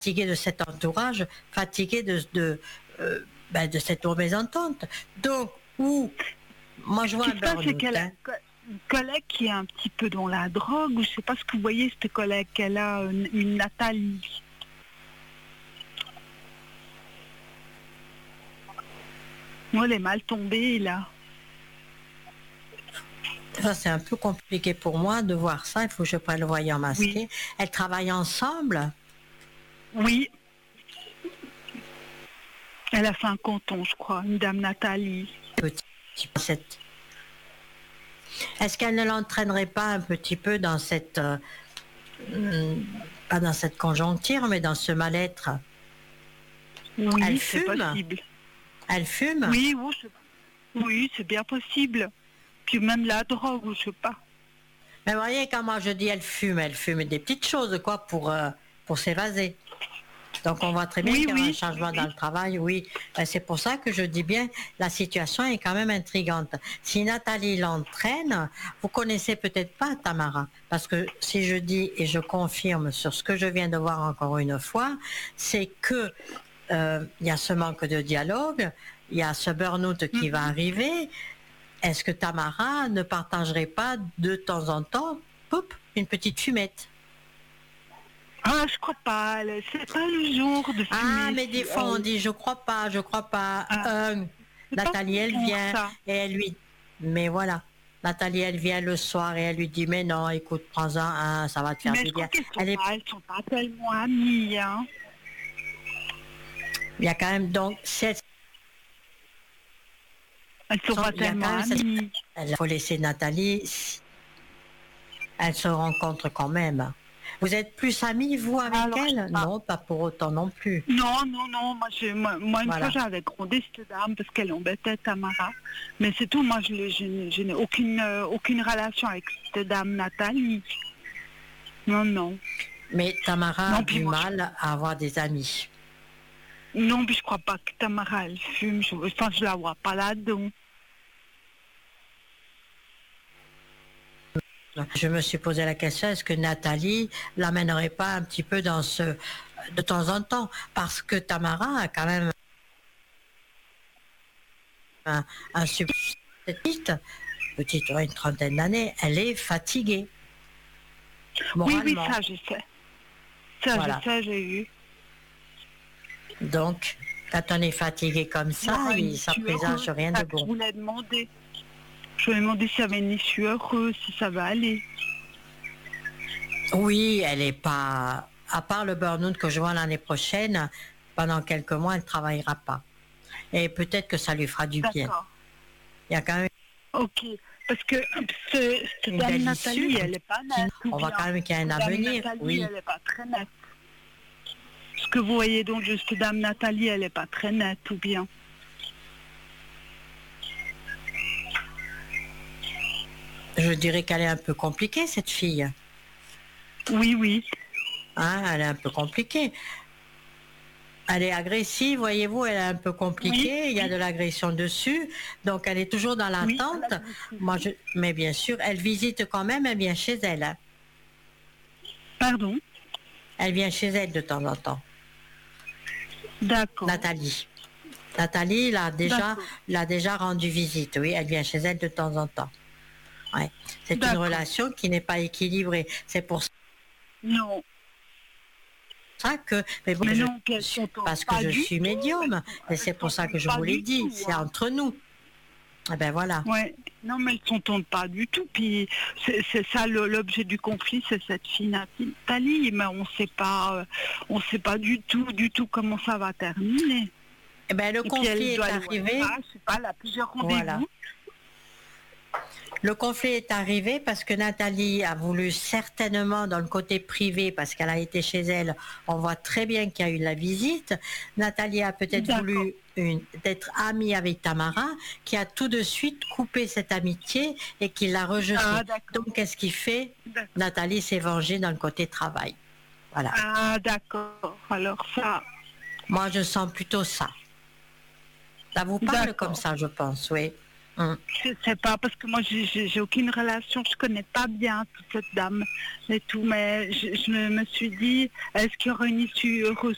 fatigué de cet entourage, fatigué de cette mauvaise entente. Donc, moi je vois un Ce qui se passe, c'est burn-out. qu'elle a une collègue qui est un petit peu dans la drogue, ou je sais pas ce que vous voyez, cette collègue qu'elle a, une Nathalie. Moi, elle est mal tombée, là. Ça, c'est un peu compliqué pour moi de voir ça. Il faut que je prenne le voyant masqué. Oui. Elles travaillent ensemble. Oui. Elle a fait un canton, je crois, une dame Nathalie. Est-ce qu'elle ne l'entraînerait pas un petit peu dans cette, pas dans cette conjoncture, mais dans ce mal-être? Oui, Elle c'est fume? possible. Elle fume? Oui, oui, c'est bien possible. Puis même la drogue, je sais pas. Mais vous voyez, quand moi je dis elle fume des petites choses, quoi, pour s'évaser. Donc on voit très bien qu'il y a un changement dans le travail, oui. C'est pour ça que je dis bien, la situation est quand même intrigante. Si Nathalie l'entraîne, vous connaissez peut-être pas Tamara, parce que si je dis et je confirme sur ce que je viens de voir encore une fois, c'est que il y a ce manque de dialogue, il y a ce burn-out qui va arriver. Est-ce que Tamara ne partagerait pas de temps en temps, une petite fumette? Ah, je crois pas. C'est pas le genre de fumer. Ah, mais des fois on dit je crois pas. Nathalie, elle vient et elle lui. Mais voilà. Nathalie, elle vient le soir et elle lui dit mais non, écoute, prends-en un, ça va te faire du bien. Elles sont pas tellement amies, hein. Il y a quand même donc elles sont pas tellement amies. Il faut laisser Nathalie. Elle se rencontre quand même. Vous êtes plus amis, vous, avec elle? Non, pas pour autant non plus. Non. Moi une fois, j'avais grondé cette dame parce qu'elle embêtait Tamara. Mais c'est tout. Moi, je n'ai aucune relation avec cette dame Nathalie. Non. Mais Tamara a du mal à avoir des amis. Non, puis je crois pas que Tamara, elle fume. Je la vois pas là-dedans. Je me suis posé la question, est-ce que Nathalie l'amènerait pas un petit peu dans ce, de temps en temps, parce que Tamara a quand même un petite, une trentaine d'années, elle est fatiguée. Moralement. Oui, ça je sais. Je sais, j'ai eu. Donc, quand on est fatigué comme ça, ça présage rien de bon. Je voulais demander. Je lui ai demandé s'il y avait une issue heureuse, si ça va aller. Oui, elle n'est pas... À part le burn-out que je vois l'année prochaine, pendant quelques mois, elle ne travaillera pas. Et peut-être que ça lui fera du bien. Il y a quand même... Ok, parce que dame Nathalie, elle n'est pas nette. On voit quand même qu'il y a un avenir. Oui. Elle n'est pas très nette. Ce que vous voyez donc, juste dame Nathalie, elle n'est pas très nette, ou bien? Je dirais qu'elle est un peu compliquée, cette fille. Oui. Hein, elle est un peu compliquée. Elle est agressive, voyez-vous, elle est un peu compliquée, il y a de l'agression dessus, donc elle est toujours dans l'attente. Mais bien sûr, elle visite quand même, elle vient chez elle. Hein. Pardon? Elle vient chez elle de temps en temps. D'accord. Nathalie l'a déjà rendu visite, oui, elle vient chez elle de temps en temps. Ouais. C'est une relation qui n'est pas équilibrée. C'est pour ça. Non. Que, mais bon, parce que je suis médium, et c'est pour ça que je vous l'ai dit, c'est entre nous. Et ben voilà. Ouais. Non, mais elles ne s'entendent pas du tout. Puis c'est ça l'objet du conflit, c'est cette fille Nathalie, mais on sait pas du tout comment ça va terminer. Et ben le conflit est arrivé. Je sais pas, elle a plusieurs rendez-vous. Voilà. Le conflit est arrivé parce que Nathalie a voulu certainement dans le côté privé, parce qu'elle a été chez elle, on voit très bien qu'il y a eu la visite. Nathalie a peut-être voulu être amie avec Tamara, qui a tout de suite coupé cette amitié et qui l'a rejetée. Donc qu'est-ce qu'il fait? Nathalie s'est vengée dans le côté travail. Voilà. Ah d'accord, alors ça... Moi je sens plutôt ça. Ça vous parle comme ça, je pense, oui. Je sais pas, parce que moi j'ai aucune relation, je connais pas bien toute cette dame et tout, mais je me suis dit, est-ce qu'il y aura une issue heureuse